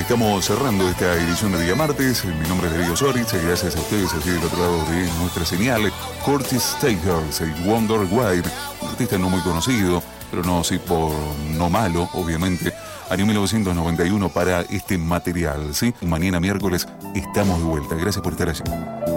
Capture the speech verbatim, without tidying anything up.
Estamos cerrando esta edición de Día Martes. Mi nombre es Darío Soritz. Gracias a ustedes aquí del otro lado de nuestra señal. Curtis Stayhouse y Wonder Wide, un artista no muy conocido, pero no sí por no malo, obviamente. Año mil novecientos noventa y uno para este material, ¿sí? Mañana miércoles estamos de vuelta. Gracias por estar allí.